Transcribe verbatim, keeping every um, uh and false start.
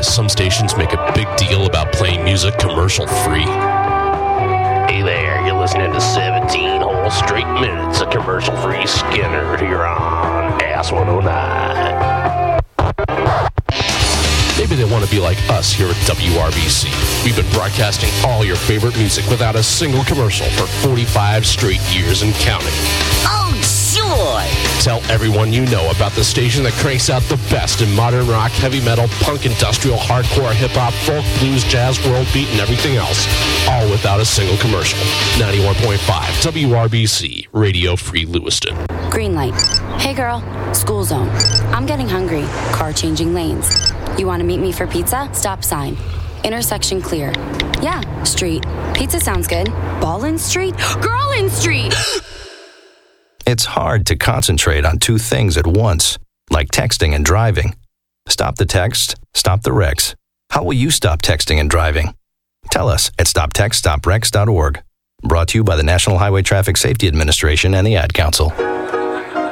realize some stations make a big deal about playing music commercial-free? Hey there, you're listening to seventeen whole straight minutes of commercial-free Skinner here on Ass one oh nine. Maybe they want to be like us here at W R B C. We've been broadcasting all your favorite music without a single commercial for forty-five straight years and counting. Oh, sure! Tell everyone you know about the station that cranks out the best in modern rock, heavy metal, punk, industrial, hardcore, hip-hop, folk, blues, jazz, world beat, and everything else. All without a single commercial. ninety-one point five W R B C, Radio Free Lewiston. Green light. Hey girl, school zone. I'm getting hungry. Car changing lanes. You want to meet me for pizza? Stop sign. Intersection clear. Yeah, street. Pizza sounds good. Ballin' Street? Girlin' Street! It's hard to concentrate on two things at once, like texting and driving. Stop the text, stop the wrecks. How will you stop texting and driving? Tell us at stop text stop wrecks dot org. Brought to you by the National Highway Traffic Safety Administration and the Ad Council.